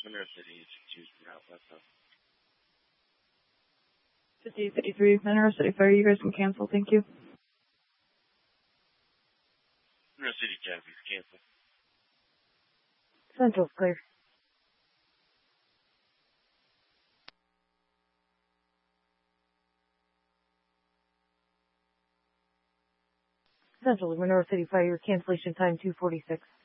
Monroe City, 2 route left up. 5053, Monroe City Fire, you guys can cancel, thank you. Monroe City Traffic, cancel. Central's clear. Central, Monroe City Fire, cancellation time 2:46.